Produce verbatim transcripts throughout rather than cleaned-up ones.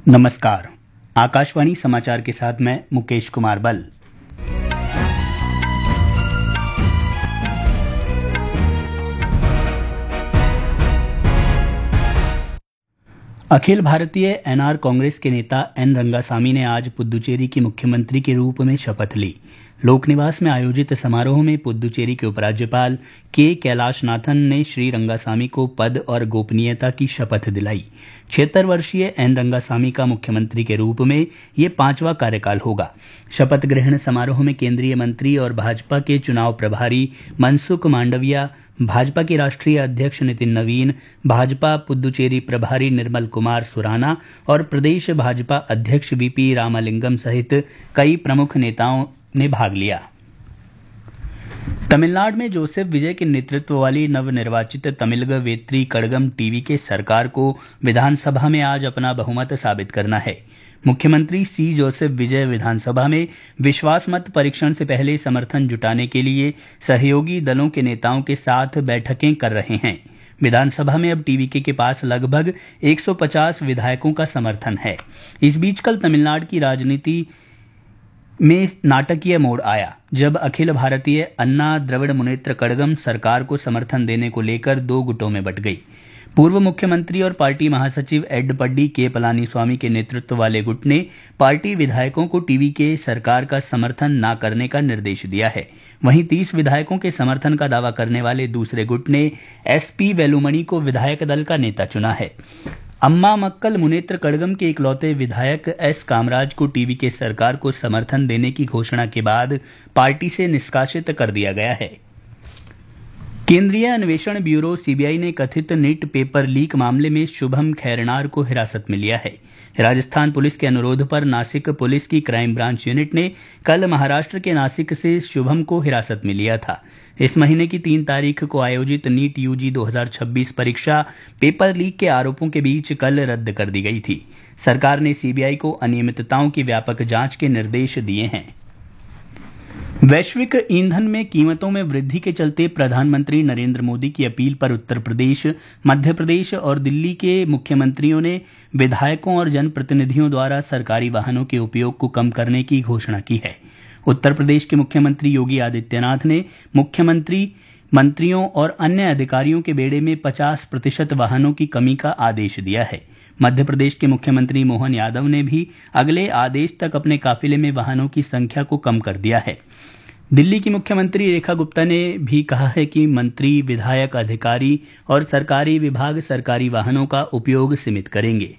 नमस्कार। आकाशवाणी समाचार के साथ मैं मुकेश कुमार बल। अखिल भारतीय एनआर कांग्रेस के नेता एन रंगासामी ने आज पुद्दुचेरी की मुख्यमंत्री के रूप में शपथ ली। लोक निवास में आयोजित समारोह में पुद्दुचेरी के उपराज्यपाल के कैलाशनाथन ने श्री रंगासामी को पद और गोपनीयता की शपथ दिलाई। छिहत्तर वर्षीय एन रंगासामी का मुख्यमंत्री के रूप में ये पांचवा कार्यकाल होगा। शपथ ग्रहण समारोह में केंद्रीय मंत्री और भाजपा के चुनाव प्रभारी मनसुख मांडविया, भाजपा के राष्ट्रीय अध्यक्ष नितिन नवीन, भाजपा पुद्दुचेरी प्रभारी निर्मल कुमार सुराना और प्रदेश भाजपा अध्यक्ष वीपी रामालिंगम सहित कई प्रमुख नेताओं ने भाग लिया। तमिलनाडु में जोसेफ विजय के नेतृत्व वाली नवनिर्वाचित तमिलग वेत्री कड़गम टीवी के सरकार को विधानसभा में आज अपना बहुमत साबित करना है। मुख्यमंत्री सी जोसेफ विजय विधानसभा में विश्वास मत परीक्षण से पहले समर्थन जुटाने के लिए सहयोगी दलों के नेताओं के साथ बैठकें कर रहे हैं। विधानसभा में अब टीवीके के पास लगभग एक सौ पचास विधायकों का समर्थन है। इस बीच कल तमिलनाडु की राजनीति में नाटकीय मोड़ आया, जब अखिल भारतीय अन्ना द्रविड़ मुनेत्र कड़गम सरकार को समर्थन देने को लेकर दो गुटों में बंट गई। पूर्व मुख्यमंत्री और पार्टी महासचिव एडपड्डी के पलानीस्वामी के नेतृत्व वाले गुट ने पार्टी विधायकों को टीवीके सरकार का समर्थन न करने का निर्देश दिया है। वहीं तीस विधायकों के समर्थन का दावा करने वाले दूसरे गुट ने एसपी वेलुमणि को विधायक दल का नेता चुना है। अम्मा मक्कल मुनेत्र कड़गम के इकलौते विधायक एस कामराज को टीवीके सरकार को समर्थन देने की घोषणा के बाद पार्टी से निष्कासित कर दिया गया है। केंद्रीय अन्वेषण ब्यूरो सीबीआई ने कथित नीट पेपर लीक मामले में शुभम खैरनार को हिरासत में लिया है। राजस्थान पुलिस के अनुरोध पर नासिक पुलिस की क्राइम ब्रांच यूनिट ने कल महाराष्ट्र के नासिक से शुभम को हिरासत में लिया था। इस महीने की तीन तारीख को आयोजित नीट यूजी दो हज़ार छब्बीस परीक्षा पेपर लीक के आरोपों के बीच कल रद्द कर दी गई थी। सरकार ने सीबीआई को अनियमितताओं की व्यापक जांच के निर्देश दिए हैं। वैश्विक ईंधन में कीमतों में वृद्धि के चलते प्रधानमंत्री नरेंद्र मोदी की अपील पर उत्तर प्रदेश, मध्य प्रदेश और दिल्ली के मुख्यमंत्रियों ने विधायकों और जनप्रतिनिधियों द्वारा सरकारी वाहनों के उपयोग को कम करने की घोषणा की है। उत्तर प्रदेश के मुख्यमंत्री योगी आदित्यनाथ ने मुख्यमंत्री, मंत्रियों और अन्य अधिकारियों के बेड़े में पचास प्रतिशत वाहनों की कमी का आदेश दिया है। मध्य प्रदेश के मुख्यमंत्री मोहन यादव ने भी अगले आदेश तक अपने काफिले में वाहनों की संख्या को कम कर दिया है। दिल्ली की मुख्यमंत्री रेखा गुप्ता ने भी कहा है कि मंत्री, विधायक, अधिकारी और सरकारी विभाग सरकारी वाहनों का उपयोग सीमित करेंगे।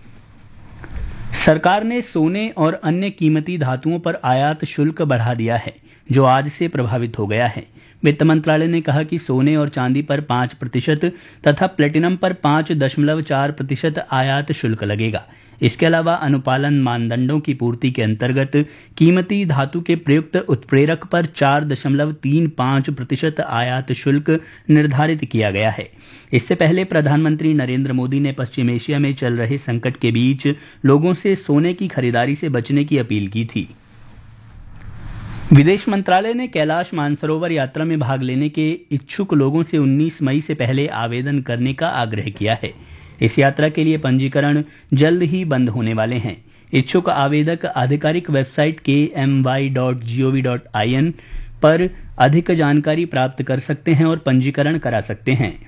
सरकार ने सोने और अन्य कीमती धातुओं पर आयात शुल्क बढ़ा दिया है, जो आज से प्रभावित हो गया है। वित्त मंत्रालय ने कहा कि सोने और चांदी पर पांच प्रतिशत तथा प्लेटिनम पर पांच दशमलव चार प्रतिशत आयात शुल्क लगेगा। इसके अलावा अनुपालन मानदंडों की पूर्ति के अंतर्गत कीमती धातु के प्रयुक्त उत्प्रेरक पर चार दशमलव तीन पांच प्रतिशत आयात शुल्क निर्धारित किया गया है। इससे पहले प्रधानमंत्री नरेंद्र मोदी ने पश्चिम एशिया में चल रहे संकट के बीच लोगों से सोने की खरीदारी से बचने की अपील की थी। विदेश मंत्रालय ने कैलाश मानसरोवर यात्रा में भाग लेने के इच्छुक लोगों से उन्नीस मई से पहले आवेदन करने का आग्रह किया है। इस यात्रा के लिए पंजीकरण जल्द ही बंद होने वाले हैं। इच्छुक आवेदक आधिकारिक वेबसाइट के M Y dot G O V dot I N पर अधिक जानकारी प्राप्त कर सकते हैं और पंजीकरण करा सकते हैं।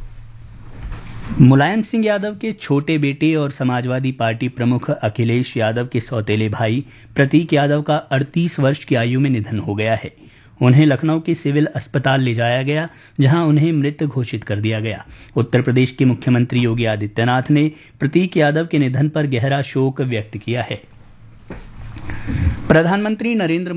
मुलायम सिंह यादव के छोटे बेटे और समाजवादी पार्टी प्रमुख अखिलेश यादव के सौतेले भाई प्रतीक यादव का अड़तीस वर्ष की आयु में निधन हो गया है। उन्हें लखनऊ के सिविल अस्पताल ले जाया गया, जहां उन्हें मृत घोषित कर दिया गया। उत्तर प्रदेश के मुख्यमंत्री योगी आदित्यनाथ ने प्रतीक यादव के निधन पर गहरा शोक व्यक्त किया है। प्रधानमंत्री नरेंद्र